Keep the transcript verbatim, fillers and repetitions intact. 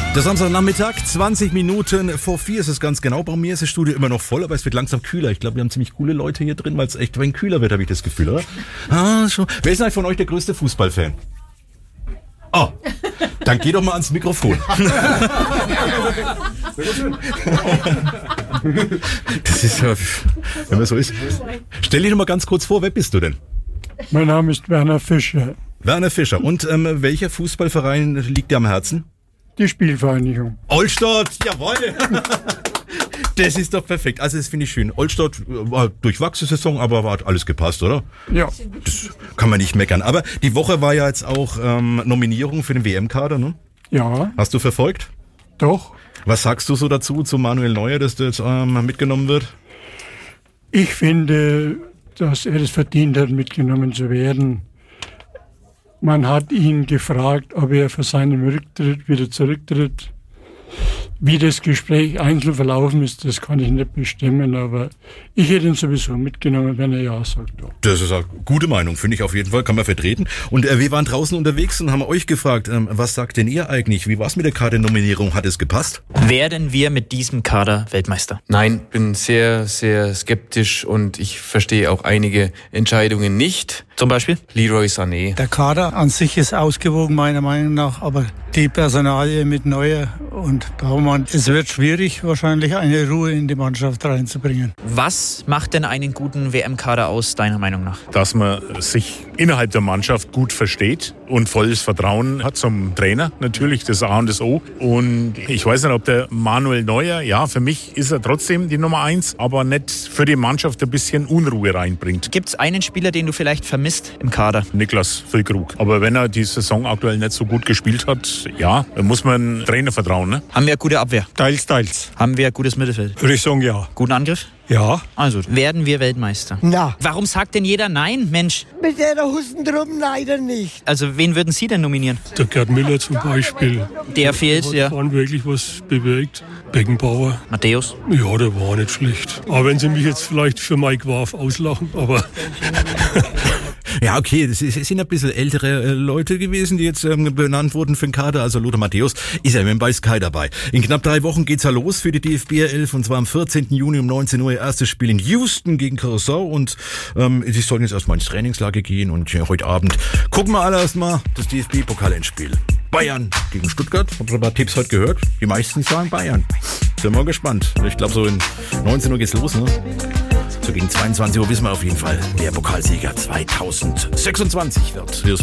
Der Samstagnachmittag, zwanzig Minuten vor vier ist es ganz genau. Bei mir ist das Studio immer noch voll, aber es wird langsam kühler. Ich glaube, wir haben ziemlich coole Leute hier drin, weil es echt ein wenig kühler wird, habe ich das Gefühl, oder? Ah, schon. Wer ist eigentlich von euch der größte Fußballfan? Oh, dann geh doch mal ans Mikrofon. Das ist ja, wenn man so ist. Stell dich doch mal ganz kurz vor, wer bist du denn? Mein Name ist Werner Fischer. Werner Fischer. Und ähm, welcher Fußballverein liegt dir am Herzen? Die Spielvereinigung. Olstadt, jawohl. Das ist doch perfekt. Also das finde ich schön. Olstadt war durchwachsene Saison, aber hat alles gepasst, oder? Ja. Das kann man nicht meckern. Aber die Woche war ja jetzt auch ähm, Nominierung für den W M-Kader, ne? Ja. Hast du verfolgt? Doch. Was sagst du so dazu, zu Manuel Neuer, dass der jetzt ähm, mitgenommen wird? Ich finde, dass er es verdient hat, mitgenommen zu werden. Man hat ihn gefragt, ob er für seinen Rücktritt wieder zurücktritt. Wie das Gespräch einzeln verlaufen ist, das kann ich nicht bestimmen, aber ich hätte ihn sowieso mitgenommen, wenn er ja sagt. Das ist eine gute Meinung, finde ich auf jeden Fall, kann man vertreten. Und äh, wir waren draußen unterwegs und haben euch gefragt, ähm, was sagt denn ihr eigentlich? Wie war es mit der Kadernominierung? Hat es gepasst? Werden wir mit diesem Kader Weltmeister? Nein, bin sehr, sehr skeptisch und ich verstehe auch einige Entscheidungen nicht. Zum Beispiel? Leroy Sané. Der Kader an sich ist ausgewogen, meiner Meinung nach, aber die Personalie mit Neuer und Baumann, es wird schwierig, wahrscheinlich eine Ruhe in die Mannschaft reinzubringen. Was macht denn einen guten W M-Kader aus, deiner Meinung nach? Dass man sich innerhalb der Mannschaft gut versteht und volles Vertrauen hat zum Trainer, natürlich das A und das O. Und ich weiß nicht, ob der Manuel Neuer, ja, für mich ist er trotzdem die Nummer eins, aber nicht für die Mannschaft ein bisschen Unruhe reinbringt. Gibt es einen Spieler, den du vielleicht vermisst im Kader? Niklas Füllkrug. Aber wenn er die Saison aktuell nicht so gut gespielt hat, ja, dann muss man Trainer vertrauen, ne? Haben wir eine gute Abwehr? Teils, teils. Haben wir ein gutes Mittelfeld? Würde ich sagen, ja. Guten Angriff? Ja. Also, werden wir Weltmeister? Na. Warum sagt denn jeder Nein, Mensch? Mit der Hustendrum leider nicht. Also, wen würden Sie denn nominieren? Der Gerd Müller zum Beispiel. Der fehlt, hat ja. vorhin wirklich was bewegt. Beckenbauer. Matthäus? Ja, der war nicht schlecht. Aber wenn Sie mich jetzt vielleicht für Mike Warf auslachen, aber... Ja, okay, das sind ein bisschen ältere äh, Leute gewesen, die jetzt ähm, benannt wurden für den Kader. Also Lothar Matthäus ist ja bei Sky dabei. In knapp drei Wochen geht's ja los für die D F B elf und zwar am vierzehnten Juni um neunzehn Uhr. Erstes Spiel in Houston gegen Curaçao und ähm, sie sollten jetzt erstmal ins Trainingslager gehen und ja, heute Abend gucken wir alle erstmal das D F B-Pokal-Endspiel. Bayern gegen Stuttgart. Habt ihr ein paar Tipps heute gehört? Die meisten sagen Bayern. Sind wir gespannt. Ich glaube, so in neunzehn Uhr geht's los, ne? So gegen zweiundzwanzig Uhr wissen wir auf jeden Fall, wer Pokalsieger zweitausendsechsundzwanzig wird.